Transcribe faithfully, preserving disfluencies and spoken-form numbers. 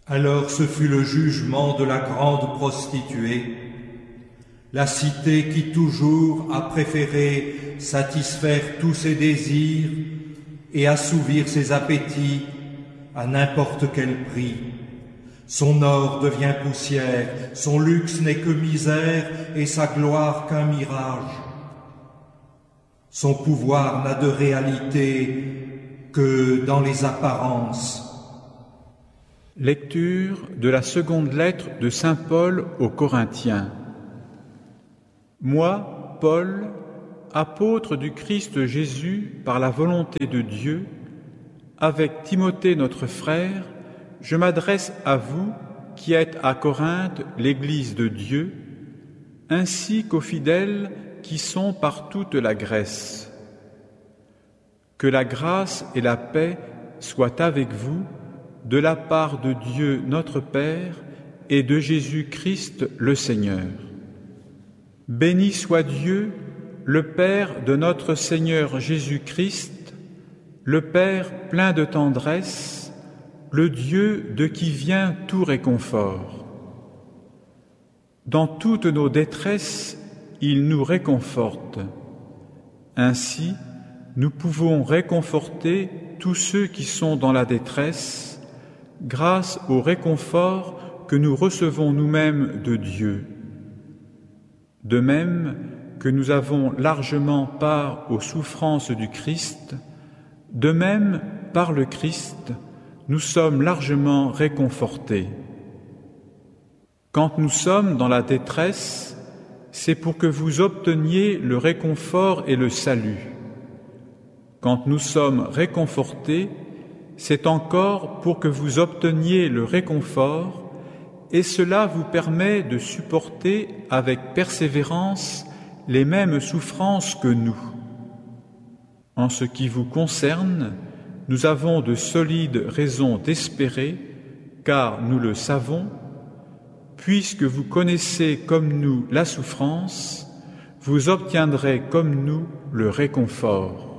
Alors ce fut le jugement de la grande prostituée, la cité qui toujours a préféré satisfaire tous ses désirs et assouvir ses appétits à n'importe quel prix. Son or devient poussière, son luxe n'est que misère et sa gloire qu'un mirage. Son pouvoir n'a de réalité que dans les apparences. Lecture de la seconde lettre de saint Paul aux Corinthiens. Moi, Paul, apôtre du Christ Jésus par la volonté de Dieu, avec Timothée notre frère, je m'adresse à vous qui êtes à Corinthe l'Église de Dieu, ainsi qu'aux fidèles qui sont par toute la Grèce. Que la grâce et la paix soient avec vous de la part de Dieu notre Père et de Jésus-Christ le Seigneur. Béni soit Dieu, le Père de notre Seigneur Jésus-Christ, le Père plein de tendresse, le Dieu de qui vient tout réconfort. Dans toutes nos détresses, il nous réconforte. Ainsi, nous pouvons réconforter tous ceux qui sont dans la détresse, grâce au réconfort que nous recevons nous-mêmes de Dieu. De même que nous avons largement part aux souffrances du Christ, de même, par le Christ, nous sommes largement réconfortés. Quand nous sommes dans la détresse, c'est pour que vous obteniez le réconfort et le salut. Quand nous sommes réconfortés, c'est encore pour que vous obteniez le réconfort, et cela vous permet de supporter avec persévérance les mêmes souffrances que nous. En ce qui vous concerne, nous avons de solides raisons d'espérer, car nous le savons, puisque vous connaissez comme nous la souffrance, vous obtiendrez comme nous le réconfort.